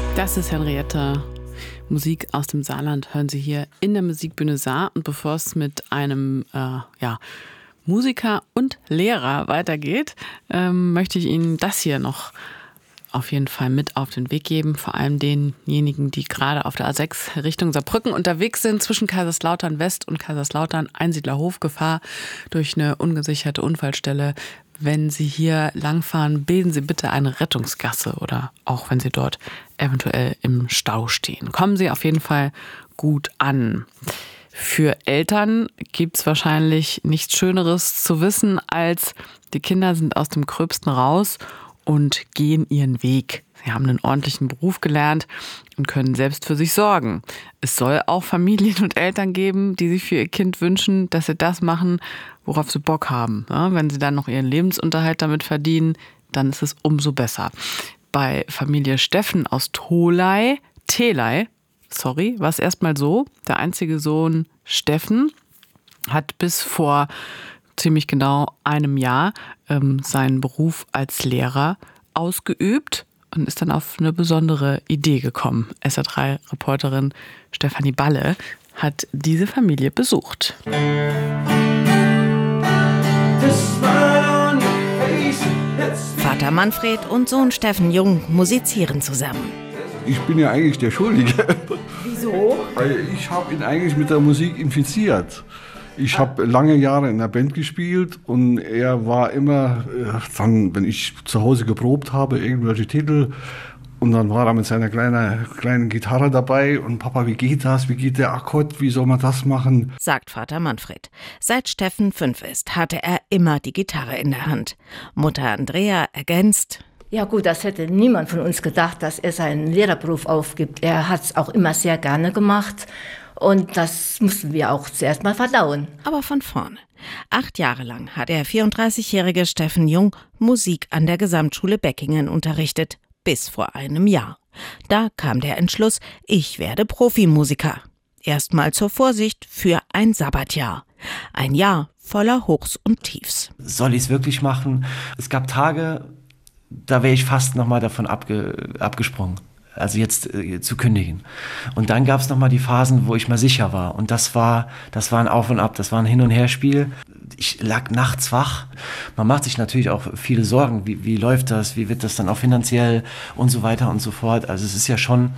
Das ist Henriette. Musik aus dem Saarland hören Sie hier in der Musikbühne Saar. Und bevor es mit einem Musiker und Lehrer weitergeht, möchte ich Ihnen das hier noch auf jeden Fall mit auf den Weg geben. Vor allem denjenigen, die gerade auf der A6 Richtung Saarbrücken unterwegs sind, zwischen Kaiserslautern West und Kaiserslautern. Einsiedlerhof, Gefahr durch eine ungesicherte Unfallstelle. Wenn Sie hier langfahren, bilden Sie bitte eine Rettungsgasse oder auch wenn Sie dort eventuell im Stau stehen. Kommen Sie auf jeden Fall gut an. Für Eltern gibt es wahrscheinlich nichts Schöneres zu wissen, als die Kinder sind aus dem Gröbsten raus und gehen ihren Weg. Sie haben einen ordentlichen Beruf gelernt und können selbst für sich sorgen. Es soll auch Familien und Eltern geben, die sich für ihr Kind wünschen, dass sie das machen, worauf sie Bock haben. Ja, wenn sie dann noch ihren Lebensunterhalt damit verdienen, dann ist es umso besser. Bei Familie Steffen aus Telei, war es erstmal so, der einzige Sohn Steffen hat bis vor ziemlich genau einem Jahr seinen Beruf als Lehrer ausgeübt und ist dann auf eine besondere Idee gekommen. SR3-Reporterin Stefanie Balle hat diese Familie besucht. Vater Manfred und Sohn Steffen Jung musizieren zusammen. Ich bin ja eigentlich der Schuldige. Wieso? Weil ich habe ihn eigentlich mit der Musik infiziert. Ich habe lange Jahre in der Band gespielt und er war immer, dann, wenn ich zu Hause geprobt habe, irgendwelche Titel und dann war er mit seiner kleinen Gitarre dabei und Papa, wie geht das, wie geht der Akkord, wie soll man das machen? Sagt Vater Manfred. Seit Steffen 5 ist, hatte er immer die Gitarre in der Hand. Mutter Andrea ergänzt: Ja gut, das hätte niemand von uns gedacht, dass er seinen Lehrerberuf aufgibt. Er hat es auch immer sehr gerne gemacht. Und das mussten wir auch zuerst mal verdauen. Aber von vorne. 8 Jahre lang hat der 34-jährige Steffen Jung Musik an der Gesamtschule Beckingen unterrichtet. Bis vor einem Jahr. Da kam der Entschluss, ich werde Profimusiker. Erstmal zur Vorsicht für ein Sabbatjahr. Ein Jahr voller Hochs und Tiefs. Soll ich es wirklich machen? Es gab Tage, da wäre ich fast nochmal davon abgesprungen. Also jetzt zu kündigen. Und dann gab es nochmal die Phasen, wo ich mal sicher war. Und das war ein Auf und Ab, das war ein Hin- und Herspiel. Ich lag nachts wach. Man macht sich natürlich auch viele Sorgen. Wie läuft das? Wie wird das dann auch finanziell? Und so weiter und so fort. Also es ist ja schon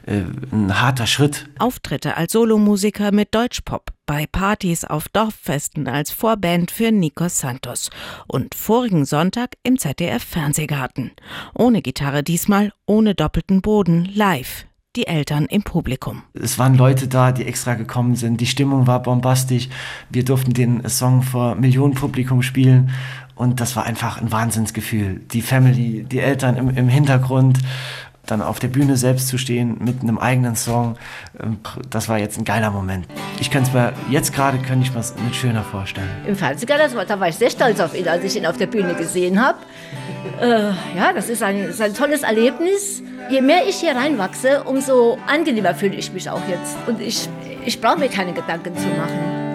ein harter Schritt. Auftritte als Solomusiker mit Deutschpop, bei Partys auf Dorffesten als Vorband für Nikos Santos und vorigen Sonntag im ZDF-Fernsehgarten. Ohne Gitarre diesmal, ohne doppelten Boden, live. Die Eltern im Publikum. Es waren Leute da, die extra gekommen sind. Die Stimmung war bombastisch. Wir durften den Song vor Millionenpublikum spielen. Und das war einfach ein Wahnsinnsgefühl. Die Family, die Eltern im Hintergrund, dann auf der Bühne selbst zu stehen mit einem eigenen Song, das war jetzt ein geiler Moment. Ich könnte es mir jetzt gerade nicht schöner vorstellen. Im Fernsehgarten, da war ich sehr stolz auf ihn, als ich ihn auf der Bühne gesehen habe. Das ist ein tolles Erlebnis. Je mehr ich hier reinwachse, umso angenehmer fühle ich mich auch jetzt. Und ich brauche mir keine Gedanken zu machen.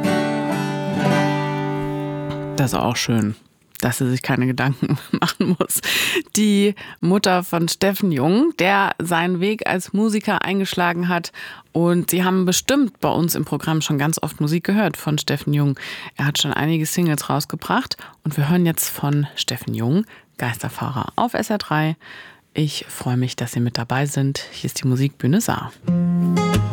Das ist auch schön, dass sie sich keine Gedanken machen muss. Die Mutter von Steffen Jung, der seinen Weg als Musiker eingeschlagen hat. Und Sie haben bestimmt bei uns im Programm schon ganz oft Musik gehört von Steffen Jung. Er hat schon einige Singles rausgebracht. Und wir hören jetzt von Steffen Jung, Geisterfahrer auf SR3. Ich freue mich, dass Sie mit dabei sind. Hier ist die Musikbühne Saar.